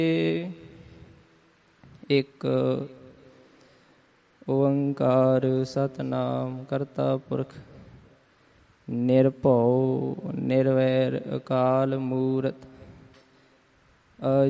ਇੱਕ ਓੰਕਾਰ ਸਤਿਨਾਮ ਕਰਤਾ ਪੁਰਖ ਨਿਰਭਉ ਨਿਰਵੈਰ ਅਕਾਲ ਮੂਰਤ